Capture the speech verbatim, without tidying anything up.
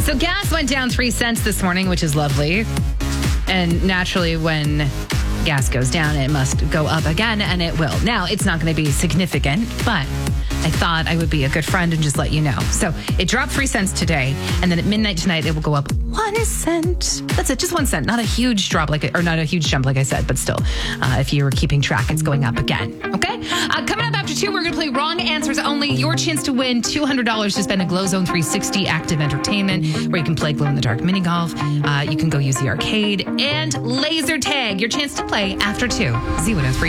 So gas went down three cents this morning, which is lovely. And naturally, when gas goes down, it must go up again, and it will. Now, it's not going to be significant, but I thought I would be a good friend and just let you know. So it dropped three cents today, and then at midnight tonight, it will go up one cent. That's it, just one cent. Not a huge drop, like, or not a huge jump, like I said, but still, uh, if you were keeping track, it's going up again. Okay? Uh, coming up after two, we're going to play Wrong Answers Only. Your chance to win two hundred dollars to spend at Glow Zone three sixty Active Entertainment, where you can play glow in the dark mini golf. Uh, you can go use the arcade and laser tag. Your chance to play after two. Z one oh three.